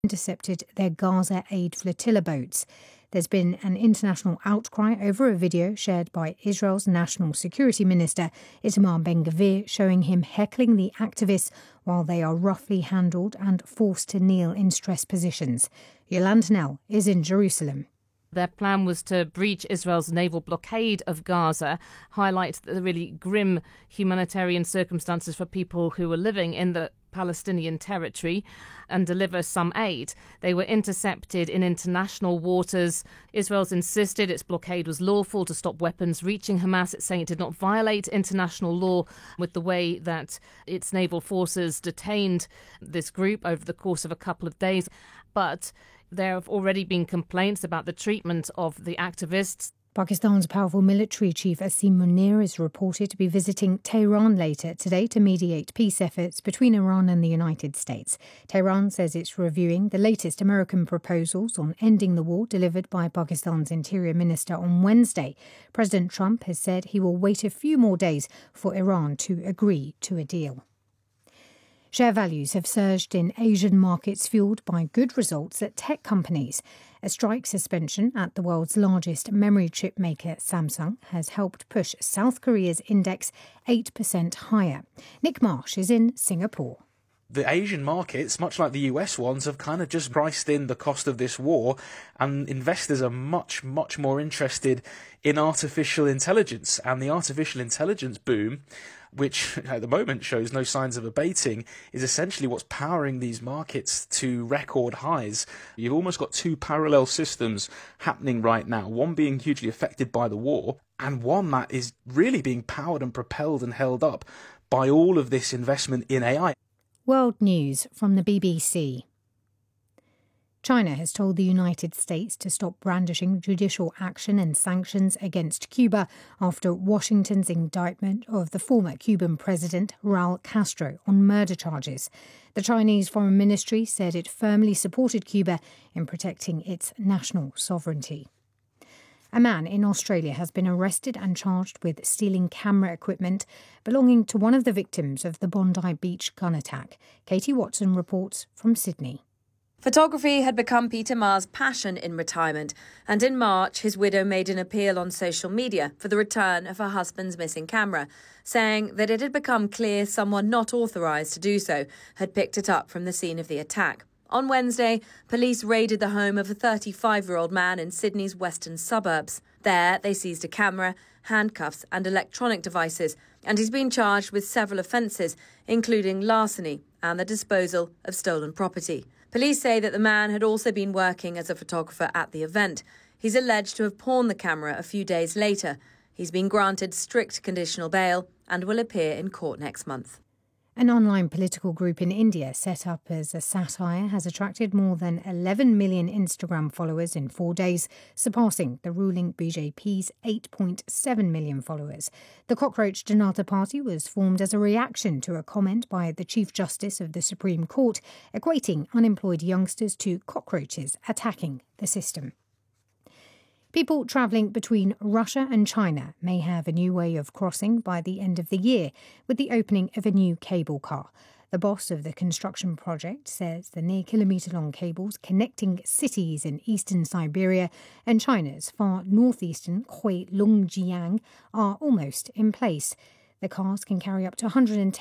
intercepted their Gaza aid flotilla boats. There's been an international outcry over a video shared by Israel's National Security Minister Itamar Ben-Gvir showing him heckling the activists while they are roughly handled and forced to kneel in stress positions. Yolanda Nell is in Jerusalem. Their plan was to breach Israel's naval blockade of Gaza, highlight the really grim humanitarian circumstances for people who were living in the Palestinian territory, and deliver some aid. They were intercepted in international waters. Israel's insisted its blockade was lawful to stop weapons reaching Hamas. It's saying it did not violate international law with the way that its naval forces detained this group over the course of a couple of days. But there have already been complaints about the treatment of the activists. Pakistan's powerful military chief Asim Munir is reported to be visiting Tehran later today to mediate peace efforts between Iran and the United States. Tehran says it's reviewing the latest American proposals on ending the war delivered by Pakistan's Interior Minister on Wednesday. President Trump has said he will wait a few more days for Iran to agree to a deal. Share values have surged in Asian markets fueled by good results at tech companies. A strike suspension at the world's largest memory chip maker, Samsung, has helped push South Korea's index 8% higher. Nick Marsh is in Singapore. The Asian markets, much like the US ones, have kind of just priced in the cost of this war, and investors are much, much more interested in artificial intelligence. And the artificial intelligence boom, which at the moment shows no signs of abating, is essentially what's powering these markets to record highs. You've almost got two parallel systems happening right now, one being hugely affected by the war, and one that is really being powered and propelled and held up by all of this investment in AI. World News from the BBC. China has told the United States to stop brandishing judicial action and sanctions against Cuba after Washington's indictment of the former Cuban president Raul Castro on murder charges. The Chinese Foreign Ministry said it firmly supported Cuba in protecting its national sovereignty. A man in Australia has been arrested and charged with stealing camera equipment belonging to one of the victims of the Bondi Beach gun attack. Katie Watson reports from Sydney. Photography had become Peter Ma's passion in retirement, and in March his widow made an appeal on social media for the return of her husband's missing camera, saying that it had become clear someone not authorised to do so had picked it up from the scene of the attack. On Wednesday, police raided the home of a 35-year-old man in Sydney's western suburbs. There, they seized a camera, handcuffs and electronic devices, and he's been charged with several offences, including larceny and the disposal of stolen property. Police say that the man had also been working as a photographer at the event. He's alleged to have pawned the camera a few days later. He's been granted strict conditional bail and will appear in court next month. An online political group in India set up as a satire has attracted more than 11 million Instagram followers in 4 days, surpassing the ruling BJP's 8.7 million followers. The Cockroach Janata Party was formed as a reaction to a comment by the Chief Justice of the Supreme Court, equating unemployed youngsters to cockroaches attacking the system. People travelling between Russia and China may have a new way of crossing by the end of the year with the opening of a new cable car. The boss of the construction project says the near-kilometre-long cables connecting cities in eastern Siberia and China's far northeastern Heilongjiang are almost in place. The cars can carry up to 110